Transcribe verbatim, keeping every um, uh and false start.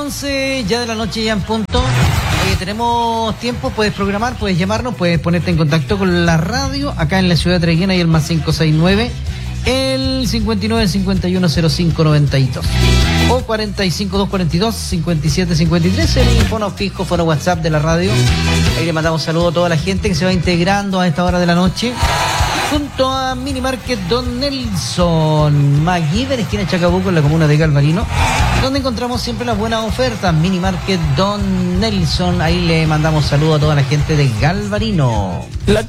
once ya de la noche, ya en punto. Eh, tenemos tiempo, puedes programar, puedes llamarnos, puedes ponerte en contacto con la radio acá en la ciudad de Treguena y el más cinco seis nueve, el cincuenta y nueve cincuenta y uno cero cinco noventa y dos o cuarenta y cinco doscientos cuarenta y dos cincuenta y siete cincuenta y tres, el fono fijo, fono WhatsApp de la radio. Ahí le mandamos saludos a toda la gente que se va integrando a esta hora de la noche. Junto a Mini Market Don Nelson, McGiver, esquina Chacabuco, en la comuna de Galvarino, donde encontramos siempre las buenas ofertas. Mini Market Don Nelson, ahí le mandamos saludos a toda la gente de Galvarino. La